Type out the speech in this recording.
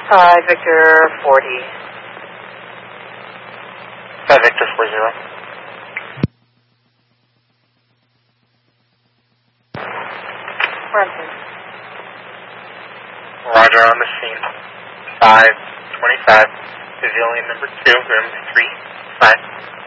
Victor 40. 5 Victor 40. Brampton. Roger, on the scene. 525, pavilion number 2, room 3, 5.